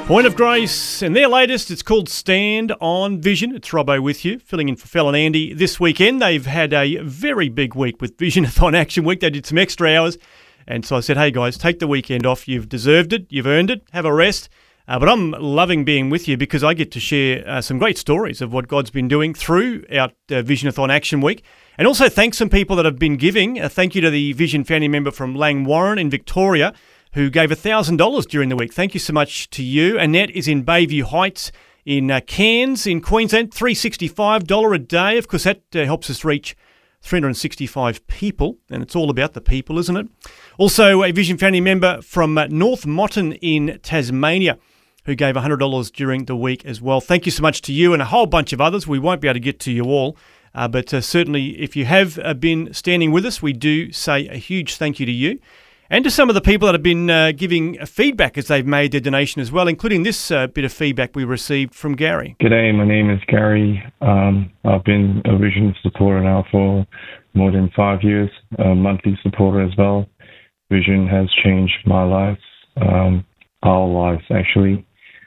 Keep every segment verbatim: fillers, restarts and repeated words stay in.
Point of Grace, and their latest, it's called Stand on Vision. It's Robbo with you, filling in for Phil and Andy this weekend. They've had a very big week with Visionathon Action Week. They did some extra hours, and so I said, hey guys, take the weekend off. You've deserved it. You've earned it. Have a rest. Uh, but I'm loving being with you because I get to share uh, some great stories of what God's been doing throughout uh, Visionathon Action Week. And also thank some people that have been giving. Uh, thank you to the Vision family member from Langwarrin in Victoria, who gave one thousand dollars during the week. Thank you so much to you. Annette is in Bayview Heights in uh, Cairns in Queensland, three hundred sixty-five dollars a day. Of course, that uh, helps us reach three hundred sixty-five people, and it's all about the people, isn't it? Also, a Vision family member from uh, North Motton in Tasmania, who gave one hundred dollars during the week as well. Thank you so much to you and a whole bunch of others. We won't be able to get to you all, uh, but uh, certainly if you have uh, been standing with us, we do say a huge thank you to you. And to some of the people that have been uh, giving feedback as they've made their donation as well, including this uh, bit of feedback we received from Gary. G'day, my name is Gary. Um, I've been a Vision supporter now for more than five years, a monthly supporter as well. Vision has changed my life, um, our lives actually.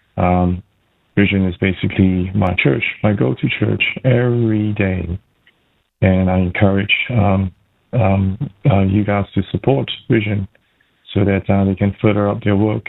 Um, Vision is basically my church, my go-to church every day. And I encourage um, um, uh, you guys to support Vision so that uh, they can further up their work.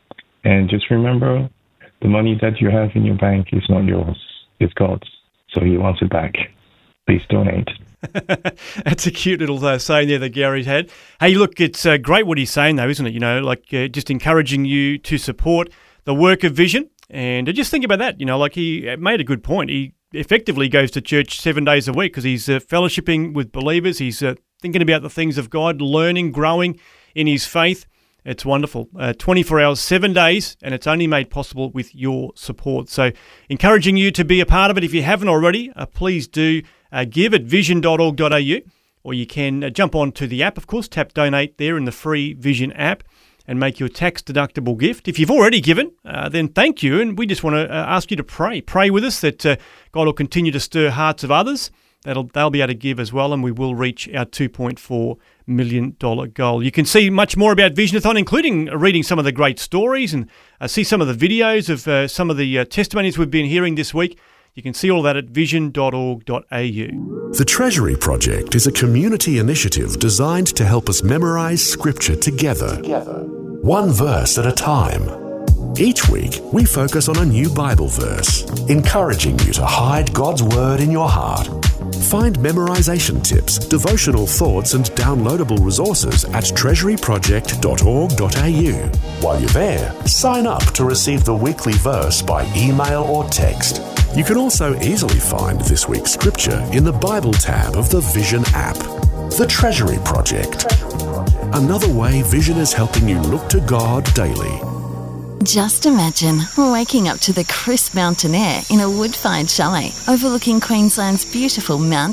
And just remember, the money that you have in your bank is not yours, it's God's. So He wants it back. Please donate. That's a cute little uh, saying there that Gary's had. Hey, look, it's uh, great what he's saying though, isn't it? You know, like uh, just encouraging you to support the work of Vision. And uh, just think about that, you know, like he made a good point. He effectively goes to church seven days a week because he's uh, fellowshipping with believers. He's uh, thinking about the things of God, learning, growing in his faith. It's wonderful. Uh, twenty-four hours, seven days, and it's only made possible with your support. So encouraging you to be a part of it. If you haven't already, uh, please do uh, give at vision dot org dot a u, or you can uh, jump onto the app, of course, tap donate there in the free Vision app and make your tax-deductible gift. If you've already given, uh, then thank you, and we just want to uh, ask you to pray. Pray with us that uh, God will continue to stir hearts of others. That'll, they'll be able to give as well, and we will reach our two point four million dollars goal. You can see much more about Visionathon, including reading some of the great stories and uh, see some of the videos of uh, some of the uh, testimonies we've been hearing this week. You can see all that at vision dot org dot a u. The Treasury Project is a community initiative designed to help us memorize Scripture together, together, one verse at a time. Each week, we focus on a new Bible verse, encouraging you to hide God's Word in your heart. Find memorization tips, devotional thoughts, and downloadable resources at treasury project dot org dot a u. While you're there, sign up to receive the weekly verse by email or text. You can also easily find this week's scripture in the Bible tab of the Vision app. The Treasury Project. Another way Vision is helping you look to God daily. Just imagine waking up to the crisp mountain air in a wood-fired chalet overlooking Queensland's beautiful mountain